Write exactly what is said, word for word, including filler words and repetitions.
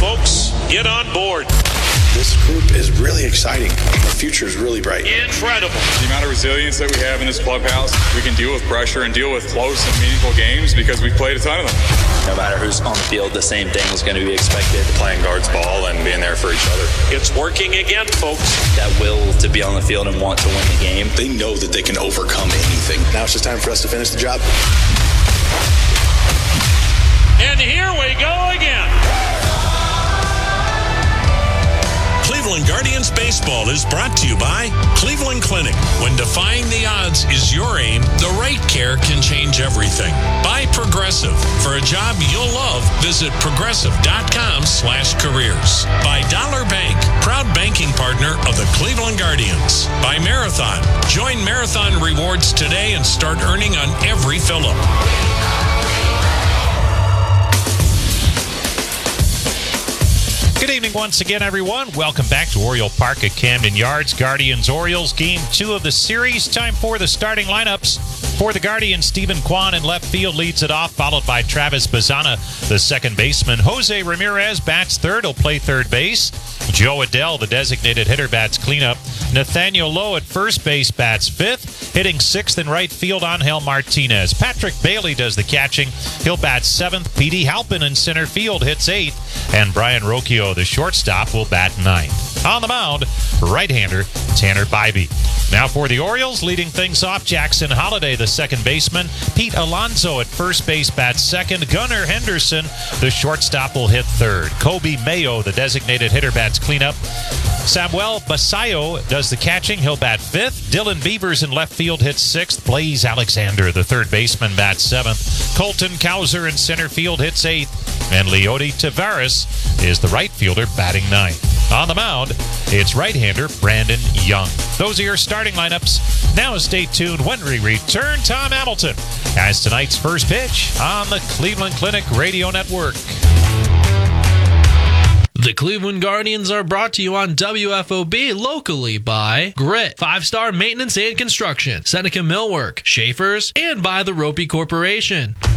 folks. Get on board. This group is really exciting. The future is really bright. Incredible. The amount of resilience that we have in this clubhouse, we can deal with pressure and deal with close and meaningful games because we've played a ton of them. No matter who's on the field, the same thing is going to be expected. Playing guards ball and being there for each other. It's working again, folks. That will to be on the field and want to win the game. They know that they can overcome anything. Now it's just time for us to finish the job. And here we go again. Cleveland Guardians Baseball is brought to you by Cleveland Clinic. When defying the odds is your aim, the right care can change everything. By Progressive. For a job you'll love, visit progressive.com slash careers. By Dollar Bank, proud banking partner of the Cleveland Guardians. By Marathon. Join Marathon Rewards today and start earning on every fill-up. Good evening once again, everyone. Welcome back to Oriole Park at Camden Yards. Guardians-Orioles, game two of the series. Time for the starting lineups. For the Guardians, Stephen Kwan in left field leads it off, followed by Travis Bazana, the second baseman. Jose Ramirez bats third. He'll play third base. Joe Adell, the designated hitter, bats cleanup. Nathaniel Lowe at first base bats fifth. Hitting sixth in right field, Angel Martinez. Patrick Bailey does the catching. He'll bat seventh. P D Halpin in center field hits eighth. And Brian Rocchio, the shortstop, will bat ninth. On the mound, right-hander Tanner Bybee. Now for the Orioles, leading things off, Jackson Holliday, the second baseman. Pete Alonso at first base bats second. Gunnar Henderson, the shortstop, will hit third. Kobe Mayo, the designated hitter, bats cleanup. Samuel Basayo does the catching. He'll bat fifth. Dylan Beavers in left field hits sixth. Blaze Alexander, the third baseman, bats seventh. Colton Cowser in center field hits eighth. And Leody Tavares is the right fielder, batting ninth. On the mound, it's right-hander Brandon Young. Those are your starting lineups. Now stay tuned when we return. Tom Hamilton as tonight's first pitch on the Cleveland Clinic Radio Network. The Cleveland Guardians are brought to you on W F O B locally by Grit, Five Star Maintenance and Construction, Seneca Millwork, Schaefer's, and by the Ropey Corporation.